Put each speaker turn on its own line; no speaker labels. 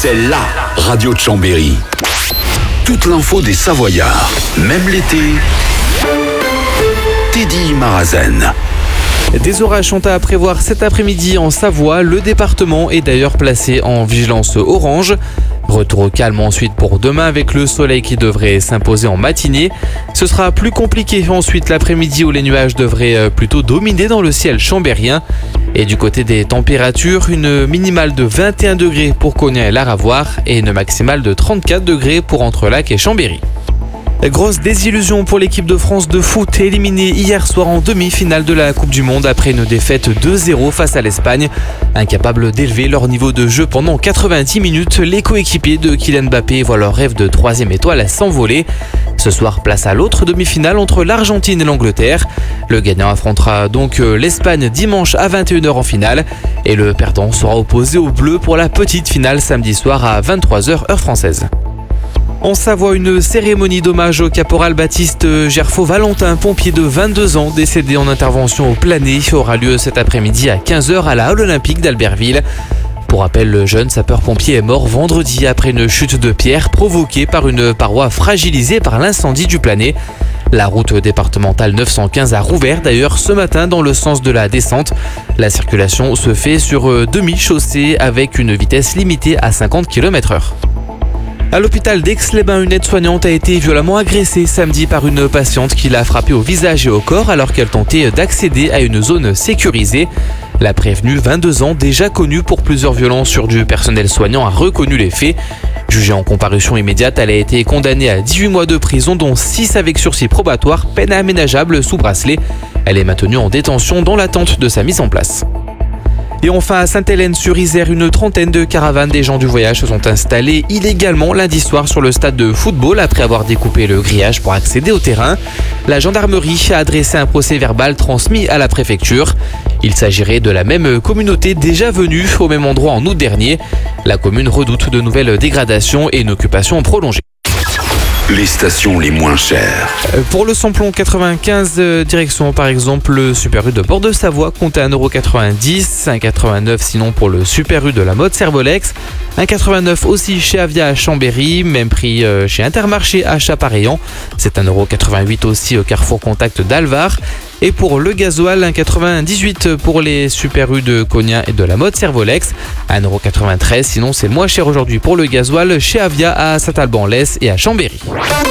C'est la radio de Chambéry. Toute l'info des Savoyards, même l'été. Teddy Marazen.
Des orages sont à prévoir cet après-midi en Savoie. Le département est d'ailleurs placé en vigilance orange. Retour au calme ensuite pour demain avec le soleil qui devrait s'imposer en matinée. Ce sera plus compliqué ensuite l'après-midi où les nuages devraient plutôt dominer dans le ciel chambérien. Et du côté des températures, une minimale de 21 degrés pour Cognac et Laravoir et une maximale de 34 degrés pour Entrelacs et Chambéry. Grosse désillusion pour l'équipe de France de foot éliminée hier soir en demi-finale de la Coupe du Monde après une défaite 2-0 face à l'Espagne. Incapables d'élever leur niveau de jeu pendant 90 minutes, les coéquipiers de Kylian Mbappé voient leur rêve de 3e étoile s'envoler. Ce soir, place à l'autre demi-finale entre l'Argentine et l'Angleterre. Le gagnant affrontera donc l'Espagne dimanche à 21h en finale et le perdant sera opposé aux Bleus pour la petite finale samedi soir à 23h heure française. En Savoie, une cérémonie d'hommage au caporal Baptiste Gerfaud-Valentin, pompier de 22 ans, décédé en intervention au Plané, aura lieu cet après-midi à 15h à la Halle Olympique d'Albertville. Pour rappel, le jeune sapeur-pompier est mort vendredi après une chute de pierre provoquée par une paroi fragilisée par l'incendie du Plané. La route départementale 915 a rouvert d'ailleurs ce matin dans le sens de la descente. La circulation se fait sur demi-chaussée avec une vitesse limitée à 50 km/h. À l'hôpital d'Aix-les-Bains, une aide-soignante a été violemment agressée samedi par une patiente qui l'a frappée au visage et au corps alors qu'elle tentait d'accéder à une zone sécurisée. La prévenue, 22 ans, déjà connue pour plusieurs violences sur du personnel soignant, a reconnu les faits. Jugée en comparution immédiate, elle a été condamnée à 18 mois de prison, dont 6 avec sursis probatoire, peine aménageable sous bracelet. Elle est maintenue en détention dans l'attente de sa mise en place. Et enfin, à Sainte-Hélène-sur-Isère, une trentaine de caravanes des gens du voyage se sont installées illégalement lundi soir sur le stade de football après avoir découpé le grillage pour accéder au terrain. La gendarmerie a adressé un procès-verbal transmis à la préfecture. Il s'agirait de la même communauté déjà venue au même endroit en août dernier. La commune redoute de nouvelles dégradations et une occupation prolongée.
Les stations les moins chères.
Pour le samplon 95 direction par exemple le Super U de Port-de-Savoie compte à 1,90€, 1,89€ sinon pour le Super U de la mode Servolex, 1,89€ aussi chez Avia à Chambéry, même prix chez Intermarché à Chapareillan, c'est 1,88€ aussi au Carrefour Contact d'Alvar. Et pour le gasoil, 1,98€ pour les Super U de Cognac et de la mode Servolex, 1,93€. Sinon, c'est moins cher aujourd'hui pour le gasoil chez Avia à Saint-Alban-en-Laisse et à Chambéry.